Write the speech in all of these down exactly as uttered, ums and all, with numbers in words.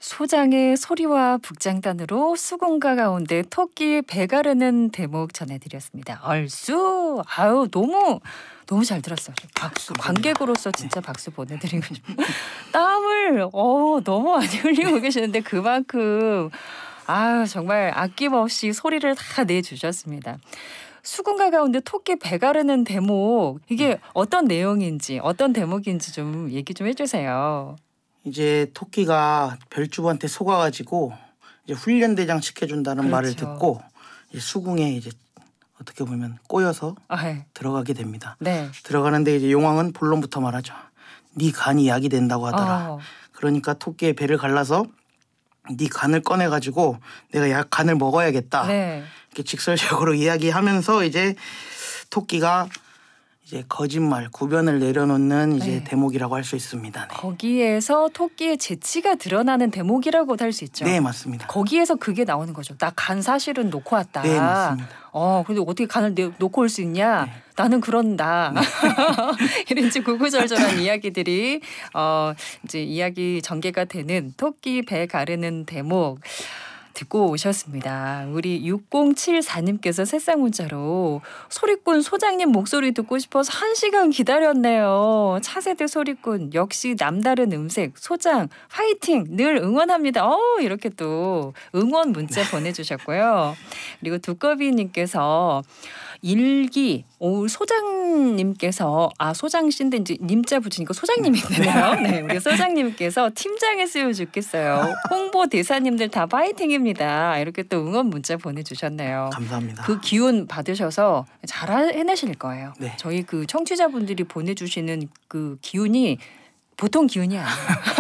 소장의 소리와 북장단으로 수군가 가운데 토끼 배 가르는 대목 전해드렸습니다. 얼쑤 아유 너무 너무 잘 들었어요. 박수 관객으로서 진짜 박수 보내드리고 싶어요. 땀을 어 너무 많이 흘리고 계시는데 그만큼 아유 정말 아낌없이 소리를 다 내주셨습니다. 수군가 가운데 토끼 배 가르는 대목 이게 어떤 내용인지 어떤 대목인지 좀 얘기 좀 해주세요. 이제 토끼가 별주부한테 속아가지고 이제 훈련대장 시켜준다는 그렇죠. 말을 듣고 이제 수궁에 이제 어떻게 보면 꼬여서 아, 네. 들어가게 됩니다. 네. 들어가는데 이제 용왕은 본론부터 말하죠. 네 간이 약이 된다고 하더라. 어. 그러니까 토끼의 배를 갈라서 네 간을 꺼내가지고 내가 약 간을 먹어야겠다. 네. 이렇게 직설적으로 이야기하면서 이제 토끼가 이제 거짓말, 구변을 내려놓는 이제 네. 대목이라고 할 수 있습니다. 네. 거기에서 토끼의 재치가 드러나는 대목이라고도 할 수 있죠. 네, 맞습니다. 거기에서 그게 나오는 거죠. 나 간 사실은 놓고 왔다. 네, 맞습니다. 어, 근데 어떻게 간을 내, 놓고 올 수 있냐? 네. 나는 그런다. 네. 이런 지 구구절절한 이야기들이 어, 이제 이야기 전개가 되는 토끼 배 가르는 대목. 듣고 오셨습니다. 우리 육공칠사님께서 새싹 문자로 소리꾼 소장님 목소리 듣고 싶어서 한 시간 기다렸네요. 차세대 소리꾼 역시 남다른 음색 소장 화이팅 늘 응원합니다. 어 이렇게 또 응원 문자 보내주셨고요. 그리고 두꺼비님께서 일기 오 소장님께서 아 소장씨인데 이제 님자 붙이니까 소장님이 되네요. 네, 우리 소장님께서 팀장에 쓰여 죽겠어요. 홍보 대사님들 다 파이팅입니다. 이렇게 또 응원 문자 보내주셨네요. 감사합니다. 그 기운 받으셔서 잘 해내실 거예요. 네. 저희 그 청취자분들이 보내주시는 그 기운이 보통 기운이 아니에요.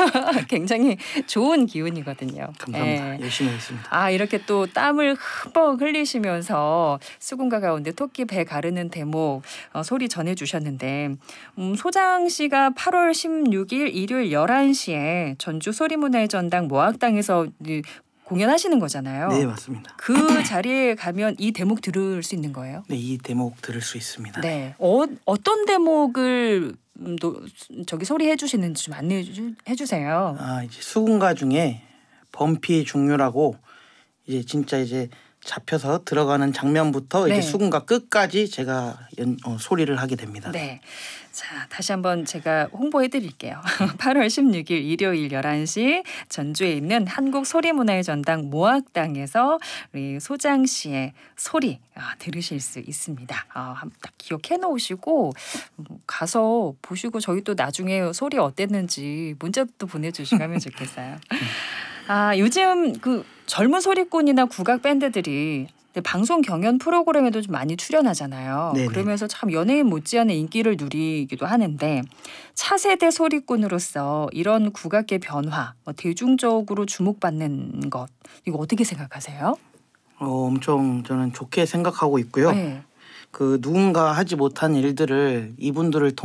굉장히 좋은 기운이거든요. 감사합니다. 네. 열심히 하겠습니다. 아 이렇게 또 땀을 흠뻑 흘리시면서 수군가 가운데 토끼 배 가르는 대목 어, 소리 전해주셨는데 음, 소장 씨가 팔월 십육일 일요일 열한 시에 전주 소리문화의 전당 모악당에서 공연하시는 거잖아요. 네, 맞습니다. 그 자리에 가면 이 대목 들을 수 있는 거예요? 네, 이 대목 들을 수 있습니다. 네. 어, 어떤 대목을 음, 또 저기 소리해 주시는지 좀 안내해 주, 해주세요. 아, 이제 수군가 중에 범피 중류라고 이제 진짜 이제 잡혀서 들어가는 장면부터 네. 이제 수군가 끝까지 제가 연, 어, 소리를 하게 됩니다. 네. 자, 다시 한번 제가 홍보해 드릴게요. 팔월 십육일 일요일 열한 시 전주에 있는 한국 소리문화의 전당 모악당에서 우리 소장 씨의 소리 아, 들으실 수 있습니다. 아, 딱 기억해 놓으시고 가서 보시고 저희 또 나중에 소리 어땠는지 문자도 보내주시면 좋겠어요. 아, 요즘 그 젊은 소리꾼이나 국악 밴드들이 방송 경연 프로그램에도 좀 많이 출연하잖아요. 네네. 그러면서 참 연예인 못지않은 인기를 누리기도 하는데 차세대 소리꾼으로서 이런 국악계 변화, 뭐 대중적으로 주목받는 것 이거 어떻게 생각하세요? 어, 엄청 저는 좋게 생각하고 있고요. 네. 그 누군가 하지 못한 일들을 이분들을 통